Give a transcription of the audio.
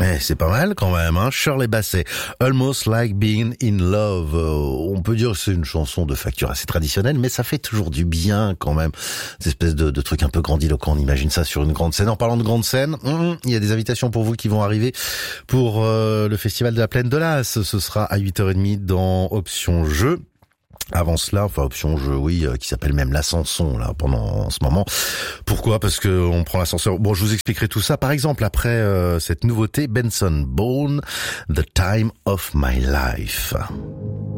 C'est pas mal quand même, hein. Shirley Bassey, Almost Like Being in Love. On peut dire que c'est une chanson de facture assez traditionnelle, mais ça fait toujours du bien quand même. Cette espèce de truc un peu grandiloquent, on imagine ça sur une grande scène. En parlant de grande scène, il y a des invitations pour vous qui vont arriver pour le Festival de la Plaine de l'As. Ce sera à 8h30 dans Option Jeu. Avant cela, option jeu, qui s'appelle même l'ascension, là, en ce moment. Pourquoi? Parce que on prend l'ascenseur. Bon, je vous expliquerai tout ça. Par exemple, après cette nouveauté, Benson Boone, The Time of My Life.